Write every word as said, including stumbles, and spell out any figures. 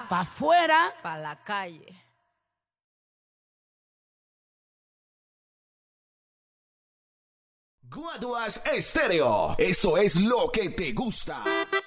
pa' afuera, pa' la calle. Guaduas Estéreo. Esto es lo que te gusta.